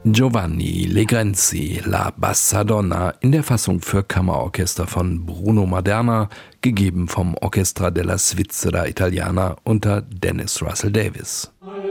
Giovanni Legrenzi, La Bassadonna in der Fassung für Kammerorchester von Bruno Maderna, gegeben vom Orchestra della Svizzera Italiana unter Dennis Russell Davies.